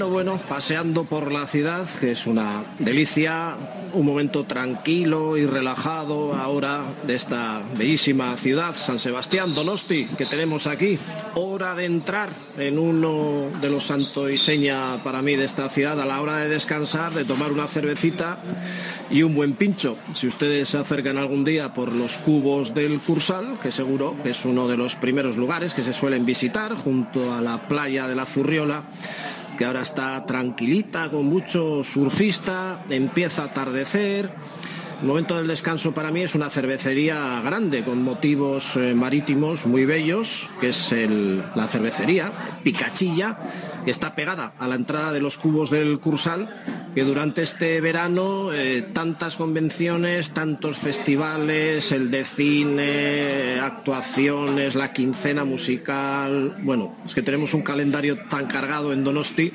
Bueno, paseando por la ciudad, que es una delicia, un momento tranquilo y relajado ahora de esta bellísima ciudad, San Sebastián, Donosti, que tenemos aquí. Hora de entrar en uno de los santo y seña para mí de esta ciudad, a la hora de descansar, de tomar una cervecita y un buen pincho. Si ustedes se acercan algún día por los cubos del Cursal, que seguro que es uno de los primeros lugares que se suelen visitar, junto a la playa de la Zurriola, que ahora está tranquilita, con mucho surfista, empieza a atardecer. El momento del descanso para mí es una cervecería grande, con motivos marítimos muy bellos, que es la cervecería Picachilla, que está pegada a la entrada de los cubos del Cursal, que durante este verano tantas convenciones, tantos festivales, el de cine, actuaciones, la quincena musical. Bueno, es que tenemos un calendario tan cargado en Donosti.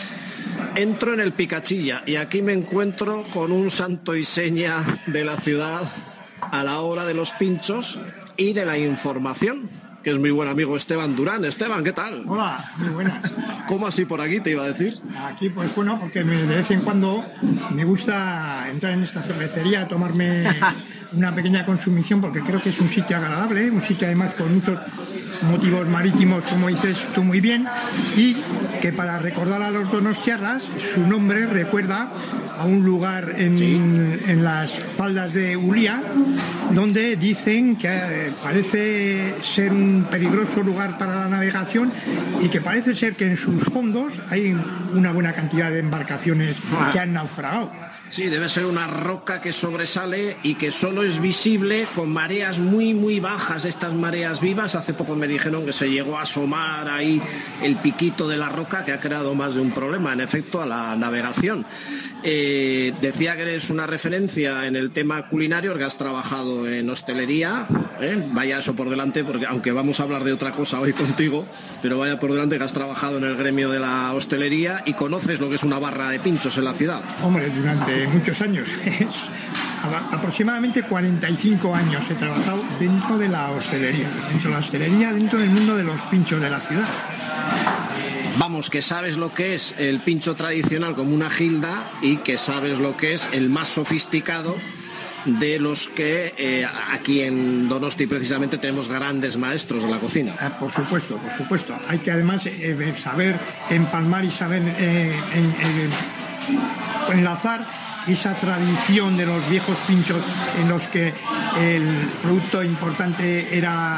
Entro en el Picachilla y aquí me encuentro con un santo y seña de la ciudad a la hora de los pinchos y de la información, que es mi buen amigo Esteban Durán. Esteban, ¿qué tal? Hola, muy buenas. ¿Cómo así por aquí te iba a decir? Aquí pues bueno, porque de vez en cuando me gusta entrar en esta cervecería, tomarme una pequeña consumición, porque creo que es un sitio agradable, un sitio además con muchos motivos marítimos, como dices tú muy bien, y que para recordar a los donostiarras, su nombre recuerda a un lugar en las faldas de Ulia, donde dicen que parece ser un peligroso lugar para la navegación y que parece ser que en sus fondos hay una buena cantidad de embarcaciones que han naufragado. Sí, debe ser una roca que sobresale y que solo es visible con mareas muy, muy bajas, estas mareas vivas. Hace poco me dijeron que se llegó a asomar ahí el piquito de la roca, que ha creado más de un problema, en efecto, a la navegación. Decía que eres una referencia en el tema culinario, que has trabajado en hostelería. Vaya eso por delante, porque aunque vamos a hablar de otra cosa hoy contigo, pero vaya por delante que has trabajado en el gremio de la hostelería y conoces lo que es una barra de pinchos en la ciudad. Hombre, durante muchos años, aproximadamente 45 años he trabajado dentro de la hostelería, dentro del mundo de los pinchos de la ciudad. Vamos, que sabes lo que es el pincho tradicional como una gilda y que sabes lo que es el más sofisticado de los que aquí en Donosti precisamente tenemos grandes maestros de la cocina. Por supuesto. Hay que además saber empalmar y saber enlazar esa tradición de los viejos pinchos en los que el producto importante era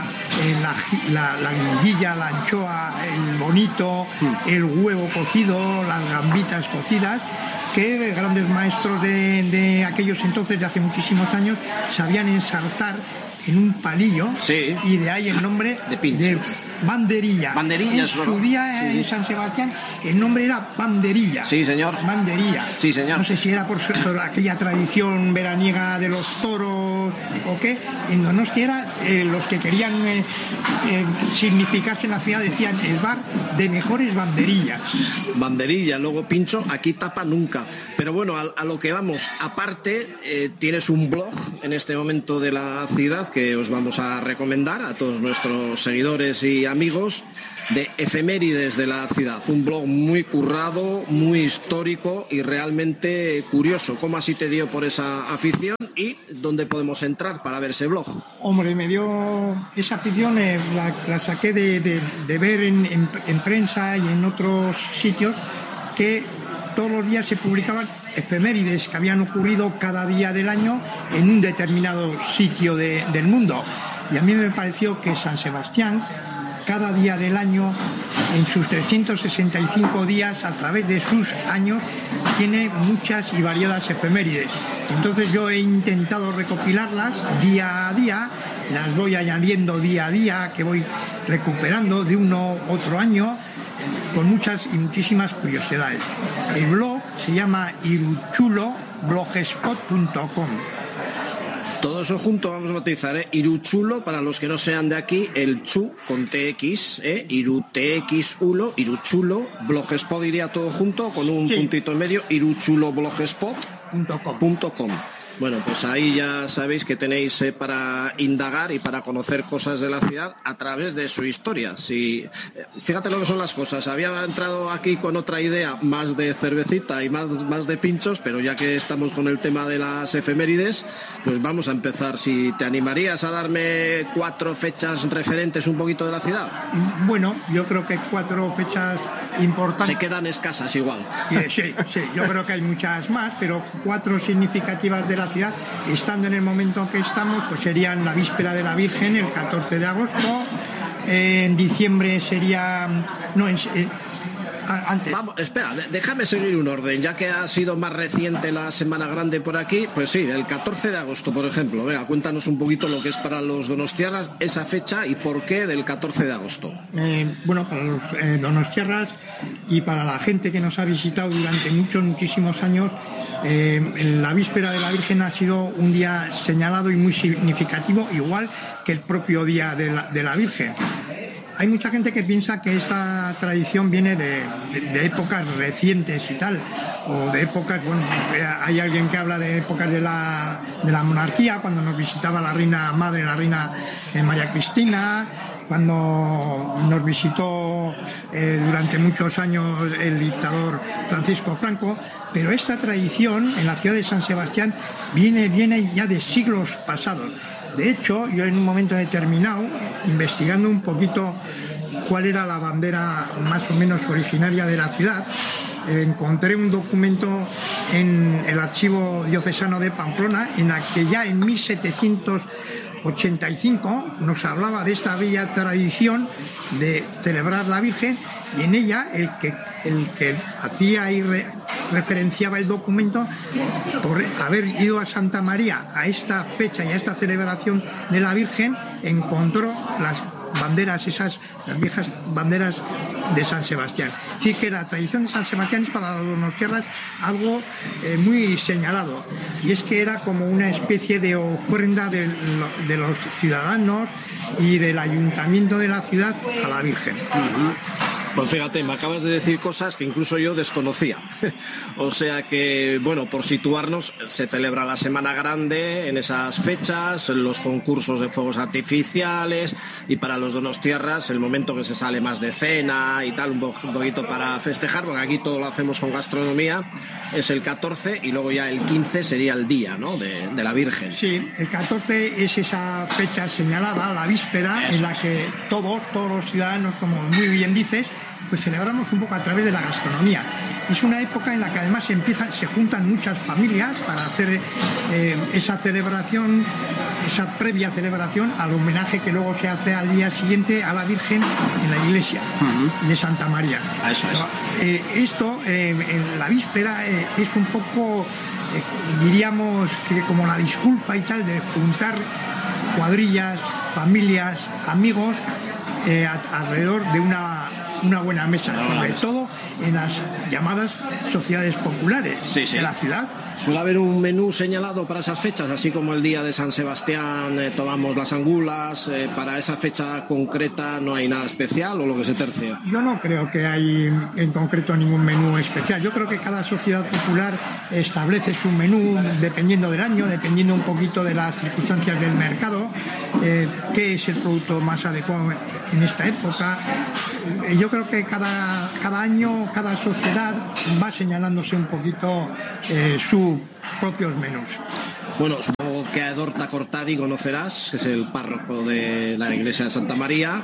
la guindilla, la anchoa, el bonito, el huevo cocido, las gambitas cocidas, que grandes maestros de aquellos entonces, de hace muchísimos años, sabían ensartar en un palillo, y de ahí el nombre de pincho. De banderilla. Banderilla, en su día en San Sebastián el nombre era banderilla. Sí, señor. Banderilla. Sí, señor. No sé si era por aquella tradición veraniega de los toros o qué. En Donosti era los que querían significarse en la ciudad, decían el bar de mejores banderillas. Banderilla, luego pincho, aquí tapa nunca. Pero bueno, a lo que vamos. Aparte, tienes un blog en este momento de la ciudad que os vamos a recomendar a todos nuestros seguidores y amigos, de efemérides de la ciudad. Un blog muy currado, muy histórico y realmente curioso. ¿Cómo así te dio por esa afición y dónde podemos entrar para ver ese blog? Hombre, me dio esa afición, la saqué de ver en prensa y en otros sitios que todos los días se publicaban efemérides que habían ocurrido cada día del año en un determinado sitio del mundo. Y a mí me pareció que San Sebastián, cada día del año, en sus 365 días, a través de sus años, tiene muchas y variadas efemérides. Entonces yo he intentado recopilarlas día a día, las voy añadiendo día a día, que voy recuperando de uno otro año, con muchas y muchísimas curiosidades. El blog se llama iruchuloblogspot.com. Todo eso junto vamos a utilizar, Iruchulo, para los que no sean de aquí, el chu con TX, IruTXulo, Iruchulo, Blogspot iría todo junto, con un puntito en medio, iruchuloblogspot.com. Bueno, pues ahí ya sabéis que tenéis para indagar y para conocer cosas de la ciudad a través de su historia. Fíjate lo que son las cosas. Había entrado aquí con otra idea, más de cervecita y más de pinchos, pero ya que estamos con el tema de las efemérides, pues vamos a empezar. Si te animarías a darme 4 fechas referentes un poquito de la ciudad. Bueno, yo creo que 4 fechas importantes. Se quedan escasas igual. Sí, yo creo que hay muchas más, pero 4 significativas de la ciudad, estando en el momento en que estamos, pues serían la víspera de la Virgen, el 14 de agosto, en diciembre sería... antes. Vamos, espera, déjame seguir un orden, ya que ha sido más reciente la Semana Grande por aquí. Pues sí, el 14 de agosto, por ejemplo. Venga, cuéntanos un poquito lo que es para los donostiarras esa fecha y por qué del 14 de agosto. Bueno, para los donostiarras y para la gente que nos ha visitado durante muchísimos años, la víspera de la Virgen ha sido un día señalado y muy significativo, igual que el propio día de la Virgen. Hay mucha gente que piensa que esta tradición viene de épocas recientes y tal, o de épocas, bueno, hay alguien que habla de épocas de la monarquía, cuando nos visitaba la reina madre, la reina María Cristina, cuando nos visitó durante muchos años el dictador Francisco Franco, pero esta tradición en la ciudad de San Sebastián viene ya de siglos pasados. De hecho, yo en un momento determinado, investigando un poquito cuál era la bandera más o menos originaria de la ciudad, encontré un documento en el archivo diocesano de Pamplona en la que ya en 1785 nos hablaba de esta bella tradición de celebrar la Virgen, y en ella el que hacía y referenciaba el documento, por haber ido a Santa María a esta fecha y a esta celebración de la Virgen, encontró las banderas, las viejas banderas de San Sebastián. Así que la tradición de San Sebastián es para los donostiarras algo muy señalado, y es que era como una especie de ofrenda de los ciudadanos y del ayuntamiento de la ciudad a la Virgen. Pues fíjate, me acabas de decir cosas que incluso yo desconocía. O sea que, bueno, por situarnos, se celebra la Semana Grande en esas fechas, los concursos de fuegos artificiales, y para los donostiarras el momento que se sale más de cena y tal, un poquito para festejar, porque aquí todo lo hacemos con gastronomía, es el 14, y luego ya el 15 sería el día, ¿no?, de la Virgen. Sí, el 14 es esa fecha señalada, la víspera, en la que todos los ciudadanos, como muy bien dices, pues celebramos un poco a través de la gastronomía. Es una época en la que además se juntan muchas familias para hacer esa celebración, esa previa celebración al homenaje que luego se hace al día siguiente a la Virgen en la iglesia de Santa María. Eso es. Esto, en la víspera, es un poco, diríamos que como la disculpa y tal, de juntar cuadrillas, familias, amigos alrededor de una buena mesa, sobre todo en las llamadas sociedades populares de la ciudad. ¿Suele haber un menú señalado para esas fechas? Así como el día de San Sebastián tomamos las angulas, para esa fecha concreta no hay nada especial, o lo que se tercia. Yo no creo que hay en concreto ningún menú especial. Yo creo que cada sociedad popular establece su menú dependiendo del año, dependiendo un poquito de las circunstancias del mercado, qué es el producto más adecuado en esta época. Yo creo que cada año, cada sociedad va señalándose un poquito sus propios menús. Bueno, supongo que a Dorta Cortadi conocerás, que es el párroco de la iglesia de Santa María,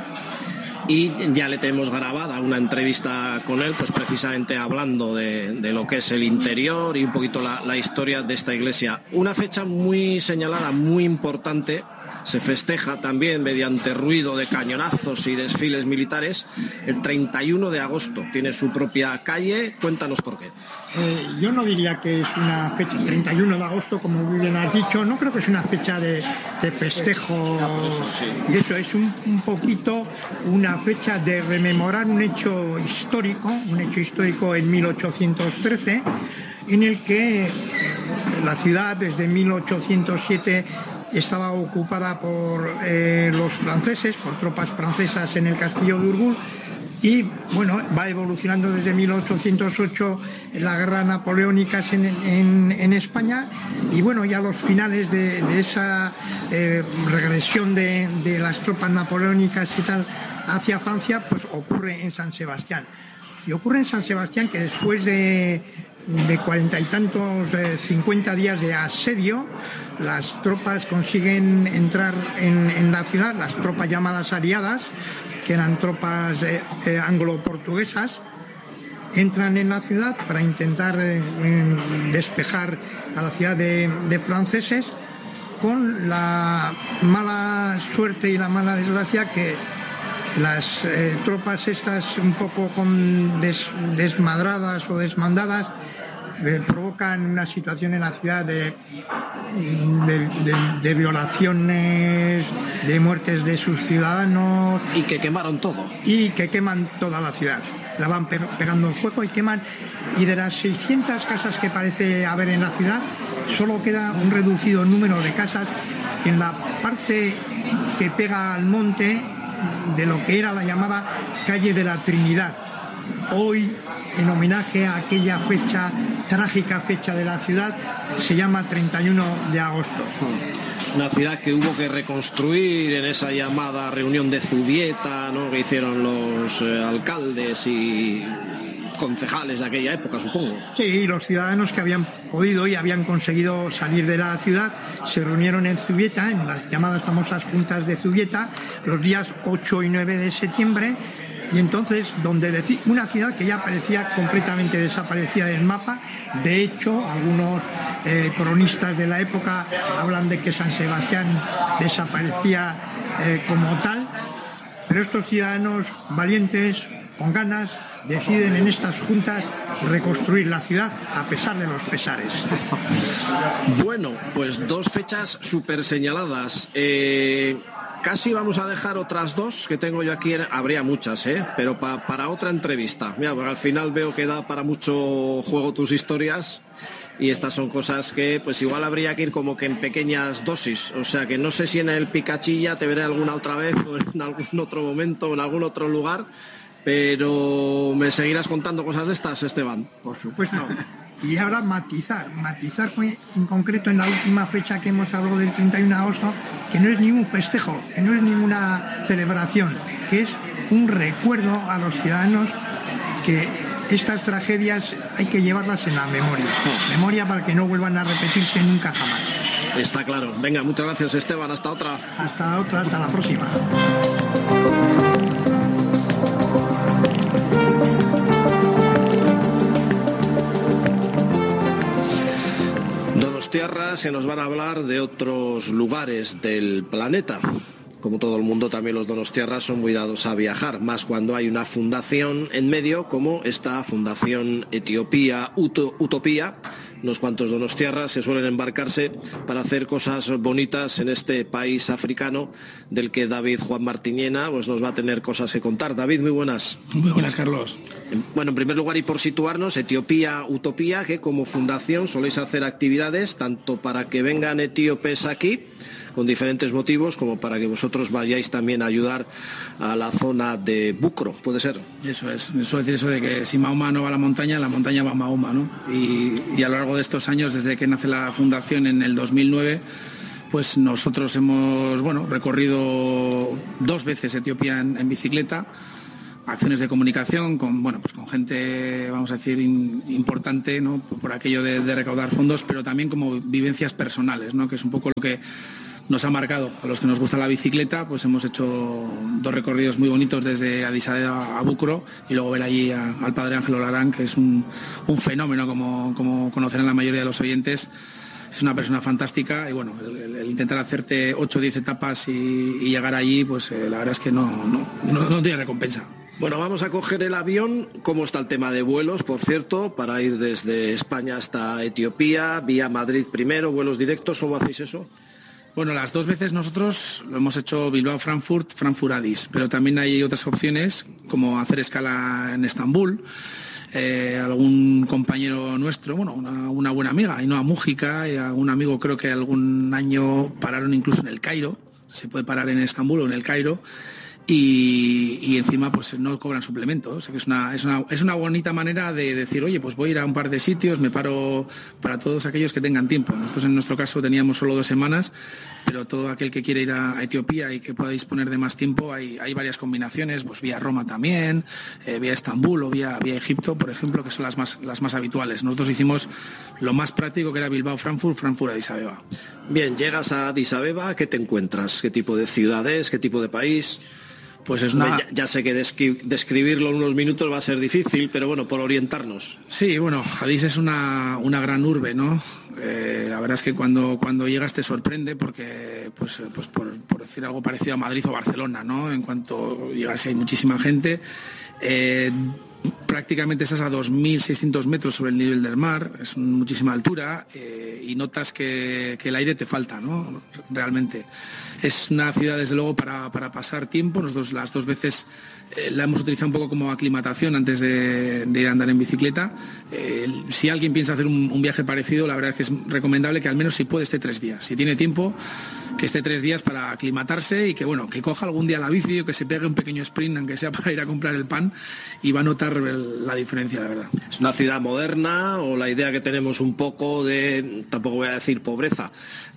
y ya le tenemos grabada una entrevista con él, pues precisamente hablando de lo que es el interior y un poquito la historia de esta iglesia. Una fecha muy señalada, muy importante. Se festeja también mediante ruido de cañonazos y desfiles militares el 31 de agosto. Tiene su propia calle. Cuéntanos por qué. Yo no diría que es una fecha, 31 de agosto, como muy bien has dicho. No creo que es una fecha de festejo. Y eso es un poquito una fecha de rememorar un hecho histórico en 1813, en el que la ciudad desde 1807 estaba ocupada por los franceses, por tropas francesas en el castillo de Urgell, Y bueno, va evolucionando desde 1808 la guerra napoleónica en España, y bueno, ya a los finales de esa regresión de las tropas napoleónicas y tal hacia Francia, pues ocurre en San Sebastián. Y ocurre en San Sebastián que después de 40 y tantos, 50 días de asedio, las tropas consiguen entrar en la ciudad, las tropas llamadas aliadas, que eran tropas anglo-portuguesas, entran en la ciudad para intentar despejar a la ciudad de franceses, con la mala suerte y la mala desgracia que las tropas estas, un poco desmadradas o desmandadas, provocan una situación en la ciudad de violaciones, de muertes de sus ciudadanos. Y que quemaron todo. Y que queman toda la ciudad. La van pegando en fuego y queman. Y de las 600 casas que parece haber en la ciudad, solo queda un reducido número de casas en la parte que pega al monte de lo que era la llamada calle de la Trinidad. Hoy, en homenaje a aquella fecha, trágica fecha de la ciudad, se llama 31 de agosto. Una ciudad que hubo que reconstruir en esa llamada reunión de Zubieta, ¿no?, que hicieron los alcaldes y concejales de aquella época, supongo. Sí, los ciudadanos que habían podido y habían conseguido salir de la ciudad se reunieron en Zubieta, en las llamadas famosas juntas de Zubieta, los días 8 y 9 de septiembre, y entonces una ciudad que ya parecía completamente desaparecida del mapa. De hecho, algunos cronistas de la época hablan de que San Sebastián desaparecía como tal, pero estos ciudadanos valientes, con ganas, deciden en estas juntas reconstruir la ciudad a pesar de los pesares. Bueno, pues dos fechas súper señaladas. Casi vamos a dejar otras dos que tengo yo aquí. Habría muchas, pero para otra entrevista. Mira, porque al final veo que da para mucho juego tus historias, y estas son cosas que pues igual habría que ir como que en pequeñas dosis. O sea que no sé si en el Picachilla te veré alguna otra vez, o en algún otro momento, o en algún otro lugar, pero me seguirás contando cosas de estas, Esteban. Por supuesto. Y ahora matizar en concreto en la última fecha que hemos hablado, del 31 de agosto, que no es ningún festejo, que no es ninguna celebración, que es un recuerdo a los ciudadanos que estas tragedias hay que llevarlas en la memoria para que no vuelvan a repetirse nunca jamás. Está claro. Venga, muchas gracias, Esteban. Hasta otra. Hasta la próxima. Donostiarra se nos van a hablar de otros lugares del planeta. Como todo el mundo, también los donostiarras son muy dados a viajar, más cuando hay una fundación en medio, como esta Fundación Etiopía Utopía. Unos cuantos donostiarras se suelen embarcarse para hacer cosas bonitas en este país africano, del que David Juan Martiñena pues nos va a tener cosas que contar. David, muy buenas. Muy buenas, Carlos. Bueno, en primer lugar, y por situarnos, Etiopía Utopía, que como fundación soléis hacer actividades tanto para que vengan etíopes aquí, con diferentes motivos, como para que vosotros vayáis también a ayudar a la zona de Bucro, ¿puede ser? Eso es, me suelo decir eso de que si Mahoma no va a la montaña va a Mahoma, ¿no? Y a lo largo de estos años, desde que nace la fundación en el 2009, pues nosotros hemos, recorrido 2 veces Etiopía en bicicleta, acciones de comunicación con gente, vamos a decir, importante, ¿no?, por aquello de recaudar fondos, pero también como vivencias personales, ¿no?, que es un poco lo que nos ha marcado. A los que nos gusta la bicicleta, pues hemos hecho 2 recorridos muy bonitos desde Addis Abeba a Bucro, y luego ver allí al padre Ángelo Larán, que es un fenómeno, como conocerán la mayoría de los oyentes. Es una persona fantástica, y el intentar hacerte 8 o 10 etapas y llegar allí, pues la verdad es que no tiene recompensa. Bueno, vamos a coger el avión. ¿Cómo está el tema de vuelos, por cierto, para ir desde España hasta Etiopía, vía Madrid primero, vuelos directos? ¿Cómo hacéis eso? Bueno, las 2 veces nosotros lo hemos hecho Bilbao-Frankfurt, Frankfurt-Addis, pero también hay otras opciones, como hacer escala en Estambul. Algún compañero nuestro, una buena amiga, Ainhoa Mújica, y algún amigo, creo que algún año pararon incluso en el Cairo. Se puede parar en Estambul o en el Cairo. y encima pues no cobran suplementos. O sea que es una bonita manera de decir, oye, pues voy a ir a un par de sitios, me paro para todos aquellos que tengan tiempo. Nosotros en nuestro caso teníamos solo 2 semanas, pero todo aquel que quiere ir a Etiopía y que pueda disponer de más tiempo, hay varias combinaciones, pues vía Roma también, vía Estambul o vía Egipto, por ejemplo, que son las más habituales. Nosotros hicimos lo más práctico, que era Bilbao-Frankfurt, Frankfurt-Addis Abeba. Bien, llegas a Addis Abeba, ¿qué te encuentras? ¿Qué tipo de ciudad es? ¿Qué tipo de país? Pues es una... Ya sé que describirlo en unos minutos va a ser difícil, pero bueno, por orientarnos. Sí, bueno, Addis es una gran urbe, ¿no? La verdad es que cuando llegas te sorprende porque, pues por decir algo parecido a Madrid o Barcelona, ¿no? En cuanto llegas hay muchísima gente. Prácticamente estás a 2.600 metros sobre el nivel del mar, es muchísima altura, y notas que el aire te falta, ¿no? Realmente. Es una ciudad, desde luego, para pasar tiempo. Nosotros las 2 veces la hemos utilizado un poco como aclimatación antes de ir a andar en bicicleta. Si alguien piensa hacer un viaje parecido, la verdad es que es recomendable que al menos, si puede, esté 3 días. Si tiene tiempo, que esté 3 días para aclimatarse y que coja algún día la bici o que se pegue un pequeño sprint, aunque sea para ir a comprar el pan, y va a notar la diferencia, la verdad. ¿Es una ciudad moderna o la idea que tenemos un poco de, tampoco voy a decir pobreza,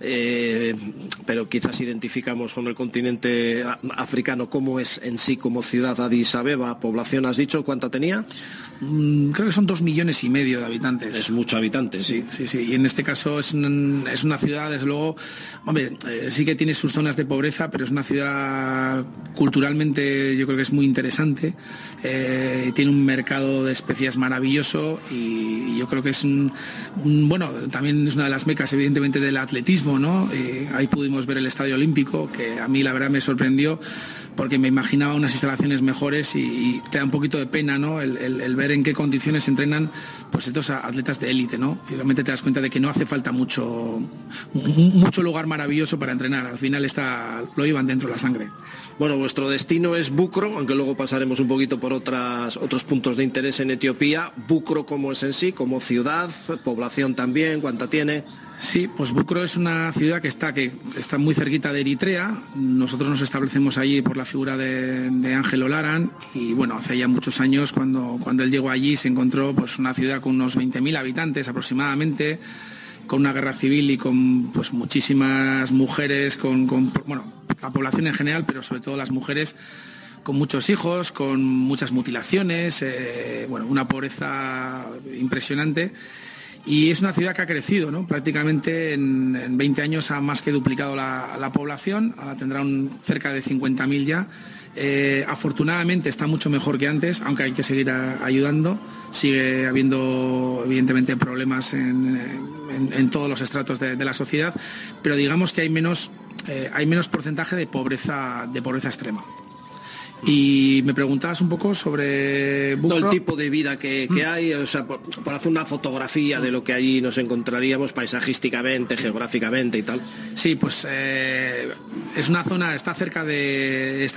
pero quizás identificamos con el continente africano? ¿Cómo es en sí como ciudad Addis Abeba? ¿Población has dicho? ¿Cuánta tenía? Creo que son 2,5 millones de habitantes. Es mucho habitantes, sí. Sí. Y en este caso es una ciudad, desde luego, hombre, sí que tiene sus zonas de pobreza, pero es una ciudad culturalmente, yo creo que es muy interesante. Tiene un mercado de especias maravilloso y yo creo que es bueno, también es una de las mecas, evidentemente, del atletismo, ¿no? Ahí pudimos ver el Estadio Olímpico, que a mí la verdad me sorprendió, porque me imaginaba unas instalaciones mejores y te da un poquito de pena, ¿no? El ver en qué condiciones entrenan pues estos atletas de élite, ¿no? Y realmente te das cuenta de que no hace falta mucho lugar maravilloso para entrenar. Al final lo llevan dentro la sangre. Bueno, vuestro destino es Bucro, aunque luego pasaremos un poquito por otros puntos de interés en Etiopía. Bucro, ¿cómo es en sí? ¿Como ciudad? ¿Población también? ¿Cuánta tiene? Sí, pues Bucro es una ciudad que está muy cerquita de Eritrea. Nosotros nos establecemos allí por la figura de Ángelo Laran y bueno, hace ya muchos años cuando él llegó allí se encontró pues una ciudad con unos 20.000 habitantes aproximadamente, con una guerra civil y con pues muchísimas mujeres, bueno, la población en general, pero sobre todo las mujeres, con muchos hijos, con muchas mutilaciones, bueno, una pobreza impresionante. Y es una ciudad que ha crecido, ¿no? Prácticamente en 20 años ha más que duplicado la población, ahora tendrá cerca de 50.000 ya. Afortunadamente está mucho mejor que antes, aunque hay que seguir ayudando. Sigue habiendo, evidentemente, problemas en todos los estratos de la sociedad, pero digamos que hay menos porcentaje de pobreza extrema. Y me preguntabas un poco sobre Bucro. No, el tipo de vida que hay, o sea, por hacer una fotografía de lo que allí nos encontraríamos paisajísticamente, geográficamente y tal. Sí, pues es una zona, está cerca de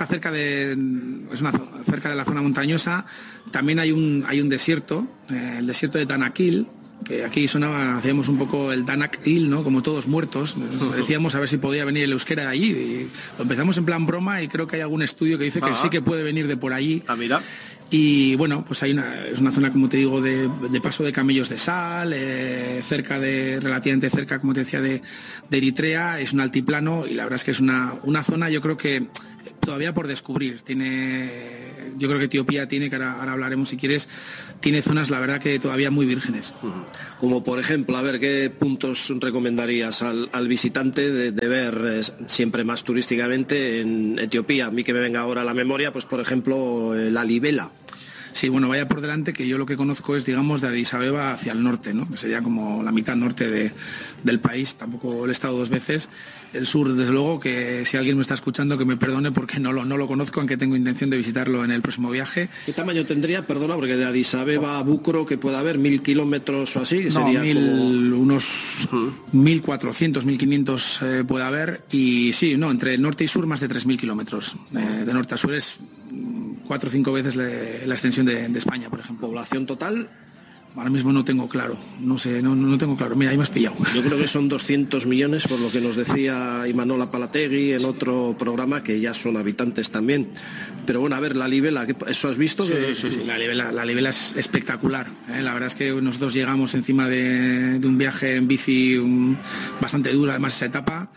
la zona montañosa. También hay un desierto, el desierto de Danakil, que aquí hacíamos un poco el Danak Hill, ¿no? Como todos muertos. Decíamos a ver si podía venir el euskera de allí. Y lo empezamos en plan broma y creo que hay algún estudio que dice que sí que puede venir de por allí. Ah, mira. Y bueno, pues es una zona, como te digo, de paso de camellos de sal, relativamente cerca, como te decía, de Eritrea. Es un altiplano y la verdad es que es una zona, yo creo que todavía por descubrir. Yo creo que Etiopía tiene, que ahora hablaremos si quieres, tiene zonas, la verdad, que todavía muy vírgenes. Como por ejemplo, a ver, ¿qué puntos recomendarías al visitante de ver siempre más turísticamente en Etiopía? A mí que me venga ahora a la memoria, pues por ejemplo, la Libela. Sí, bueno, vaya por delante que yo lo que conozco es, digamos, de Addis Abeba hacia el norte, ¿no? Que sería como la mitad norte del país. Tampoco he estado 2 veces. El sur, desde luego, que si alguien me está escuchando que me perdone porque no lo conozco, aunque tengo intención de visitarlo en el próximo viaje. ¿Qué tamaño tendría? Perdona, porque de Addis Abeba a Bucro, que pueda haber 1.000 kilómetros o así. No, sería unos 1.400, 1.500 puede haber. Y sí, no, entre norte y sur más de 3.000 kilómetros. De norte a sur es 4 o 5 veces la extensión de España, por ejemplo. ¿Población total? ahora mismo no tengo claro, no sé, no tengo claro. Mira, ahí me has pillado. Yo creo que son 200 millones, por lo que nos decía Imanol Apalategui en otro programa, que ya son habitantes también. Pero bueno, a ver, la Libela, ¿eso has visto? Sí, la Libela es espectacular, ¿eh? La verdad es que nosotros llegamos encima de un viaje en bici bastante duro, además esa etapa,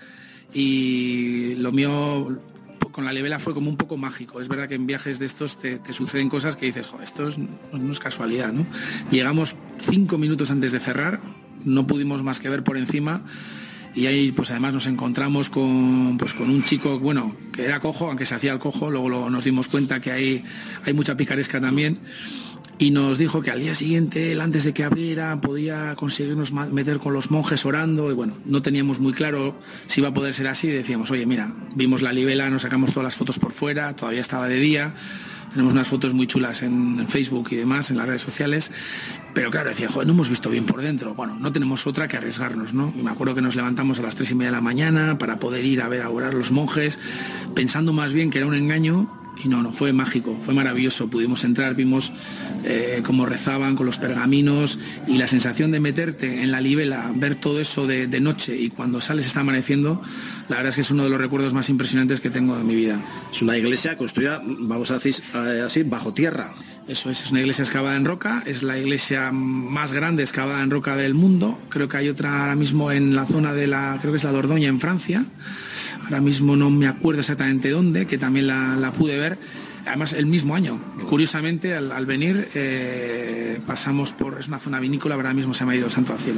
y lo mío con la Libela fue como un poco mágico. Es verdad que en viajes de estos te suceden cosas que dices, joder, esto no es casualidad, ¿no? Llegamos 5 minutos antes de cerrar, no pudimos más que ver por encima, y ahí pues además nos encontramos con un chico, bueno, que era cojo, aunque se hacía el cojo, luego nos dimos cuenta que hay mucha picaresca también, y nos dijo que al día siguiente, él antes de que abriera, podía conseguirnos meter con los monjes orando, y bueno, no teníamos muy claro si iba a poder ser así, y decíamos, oye, mira, vimos la Libela, nos sacamos todas las fotos por fuera, todavía estaba de día, tenemos unas fotos muy chulas en Facebook y demás, en las redes sociales, pero claro, decía, joder, no hemos visto bien por dentro, bueno, no tenemos otra que arriesgarnos, ¿no? Y me acuerdo que nos levantamos a las 3:30 de la mañana para poder ir a ver a orar los monjes, pensando más bien que era un engaño. Y no, fue mágico, fue maravilloso. Pudimos entrar, vimos cómo rezaban con los pergaminos, y la sensación de meterte en la Libela, ver todo eso de noche, y cuando sales está amaneciendo, la verdad es que es uno de los recuerdos más impresionantes que tengo de mi vida. Es una iglesia construida, vamos a decir así, bajo tierra. Eso es una iglesia excavada en roca, es la iglesia más grande excavada en roca del mundo. Creo que hay otra ahora mismo en la zona creo que es la Dordoña, en Francia. Ahora mismo no me acuerdo exactamente dónde, que también la pude ver. Además, el mismo año. Curiosamente, al venir, pasamos es una zona vinícola, ahora mismo se me ha ido el santo al cielo.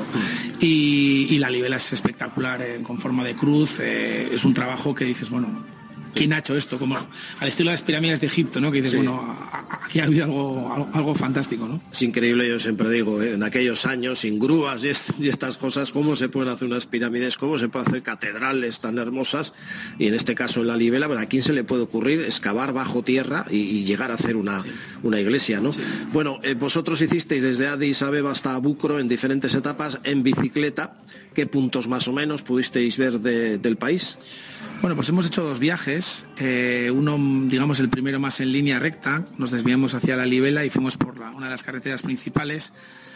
Y la Libela es espectacular, con forma de cruz. Es un trabajo que dices, bueno, ¿quién ha hecho esto? Como al estilo de las pirámides de Egipto, ¿no? Que dices, sí, bueno, aquí ha habido algo fantástico, ¿no? Es increíble, yo siempre digo, en aquellos años, sin grúas y estas cosas, cómo se pueden hacer unas pirámides, cómo se pueden hacer catedrales tan hermosas, y en este caso en la Libela, ¿a quién se le puede ocurrir excavar bajo tierra y llegar a hacer una iglesia, ¿no? Sí. Bueno, vosotros hicisteis desde Addis Abeba hasta Bucro en diferentes etapas en bicicleta. ¿Qué puntos más o menos pudisteis ver del país? Bueno, pues hemos hecho 2 viajes, uno, digamos, el primero más en línea recta, nos desviamos hacia la Libela y fuimos por una de las carreteras principales.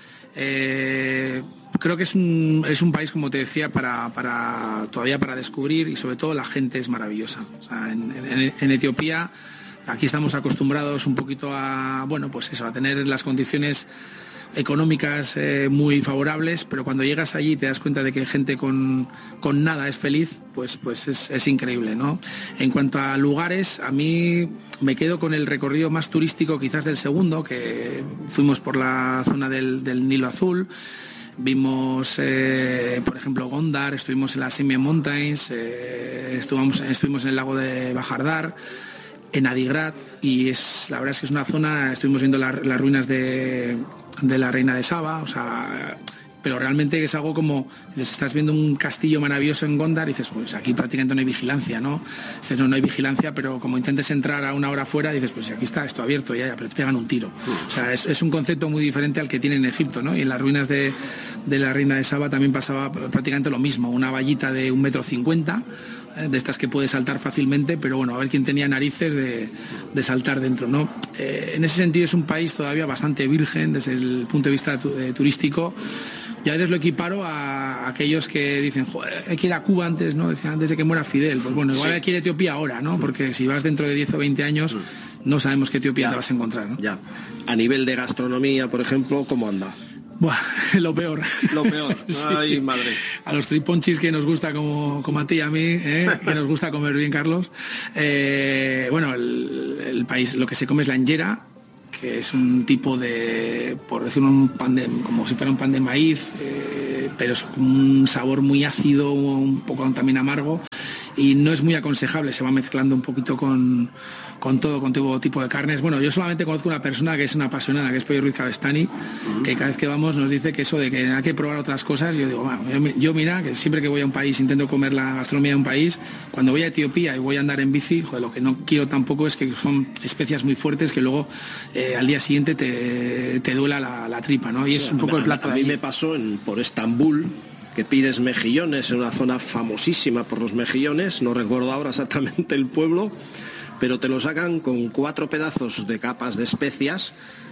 Creo que es un país, como te decía, todavía para descubrir, y sobre todo la gente es maravillosa. O sea, en Etiopía, aquí estamos acostumbrados un poquito a tener las condiciones económicas muy favorables, pero cuando llegas allí te das cuenta de que gente con nada es feliz, pues es increíble, ¿no? En cuanto a lugares, a mí me quedo con el recorrido más turístico quizás del segundo, que fuimos por la zona del Nilo Azul. Vimos, por ejemplo, Gondar, estuvimos en las Simien Mountains, estuvimos en el lago de Bajardar, en Adigrat, y la verdad es que es una zona, estuvimos viendo las ruinas de la reina de Saba, o sea, pero realmente es algo como, estás viendo un castillo maravilloso en Gondar y dices, pues aquí prácticamente no hay vigilancia, ¿no? Dices, no hay vigilancia, pero como intentes entrar a una hora fuera, dices, pues aquí está esto abierto, ya, pero te pegan un tiro. O sea, es un concepto muy diferente al que tienen en Egipto, ¿no? Y en las ruinas de la reina de Saba también pasaba prácticamente lo mismo, una vallita de 1,50 m, de estas que puedes saltar fácilmente, pero bueno, a ver quién tenía narices de saltar dentro, ¿no? En ese sentido es un país todavía bastante virgen desde el punto de vista turístico. Yo a veces lo equiparo a aquellos que dicen, joder, hay que ir a Cuba antes, ¿no? Decían, antes de que muera Fidel. Pues bueno, igual hay que ir a Etiopía ahora, ¿no? Porque si vas dentro de 10 o 20 años, no sabemos qué Etiopía te vas a encontrar, ¿no? Ya. A nivel de gastronomía, por ejemplo, ¿cómo anda? Buah, lo peor. Lo peor. Ay, sí. Madre. A los triponchis que nos gusta como a ti y a mí, que nos gusta comer bien, Carlos. Bueno, el país, lo que se come es la injera, que es un tipo de, por decirlo, un pan como si fuera un pan de maíz, pero es un sabor muy ácido, un poco también amargo, y no es muy aconsejable, se va mezclando un poquito con todo tipo de carnes. Bueno, yo solamente conozco una persona que es una apasionada, que es Pollo Ruiz Cabestany, que cada vez que vamos nos dice que eso de que hay que probar otras cosas. Yo digo, bueno, yo mira, que siempre que voy a un país intento comer la gastronomía de un país. Cuando voy a Etiopía y voy a andar en bici, joder, lo que no quiero tampoco es que son especias muy fuertes que luego al día siguiente te duela la tripa, ¿no? Y es un poco el plato de allí. A mí me pasó por Estambul, que pides mejillones en una zona famosísima por los mejillones, no recuerdo ahora exactamente el pueblo, pero te lo sacan con 4 pedazos de capas de especias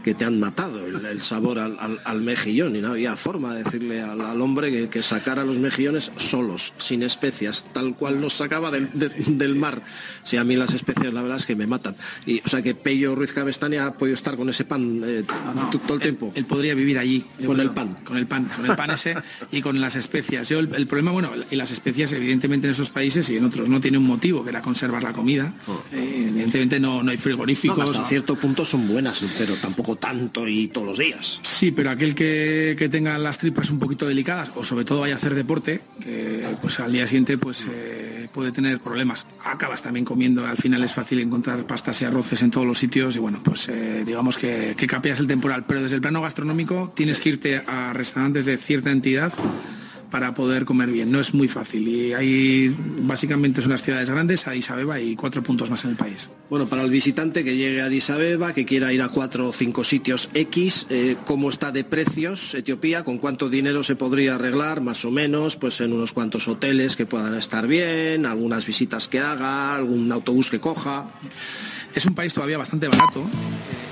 que te han matado el sabor al mejillón, y no había forma de decirle al hombre que sacara los mejillones solos, sin especias, tal cual los sacaba del mar. Sí, a mí las especias la verdad es que me matan. Y, o sea que Pello Ruiz Cabestany ha podido estar con ese pan todo el tiempo. Él podría vivir allí. Con el pan ese y con las especias. El problema, y las especias evidentemente en esos países y en otros no tiene un motivo, que era conservar la comida. Evidentemente no hay frigoríficos. Hasta cierto punto son buenas, pero tampoco tanto y todos los días. Sí, pero aquel que tenga las tripas un poquito delicadas, o sobre todo vaya a hacer deporte, que pues al día siguiente puede tener problemas. Acabas también comiendo, al final es fácil encontrar pastas y arroces en todos los sitios y digamos que capeas el temporal, pero desde el plano gastronómico tienes que irte a restaurantes de cierta entidad para poder comer bien. No es muy fácil y hay básicamente son las ciudades grandes, Addis Abeba y 4 puntos más en el país. Bueno, para el visitante que llegue a Addis Abeba, que quiera ir a 4 o 5 sitios X, ¿cómo está de precios Etiopía? ¿Con cuánto dinero se podría arreglar, más o menos? Pues en unos cuantos hoteles que puedan estar bien, algunas visitas que haga, algún autobús que coja. Es un país todavía bastante barato.